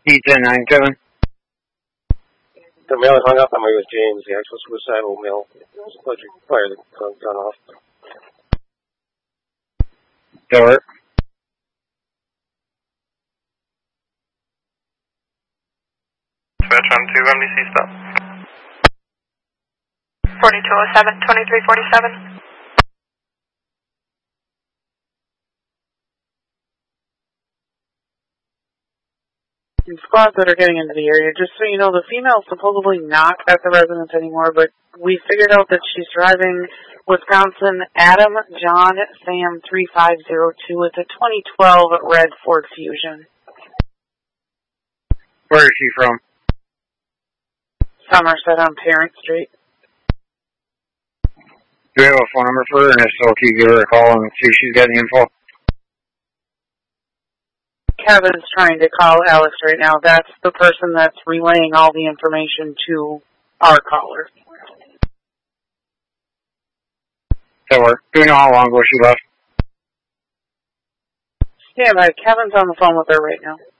D1097. The male hung up on me with James, the actual suicidal male. Subject fired the gun off. Door. Dispatch on 2 MDC stop. 4207, 2347. Squads that are getting into the area, just so you know, the female's supposedly not at the residence anymore, but we figured out that she's driving Wisconsin Adam John Sam 3502. It's a 2012 red Ford Fusion. Where is she from? Somerset on Parent Street. Do we have a phone number for her? And if so, can you give her a call and see if she's got any info? Kevin's trying to call Alex right now. That's the person that's relaying all the information to our caller. That work. Do we know how long ago she left? Yeah, but Kevin's on the phone with her right now.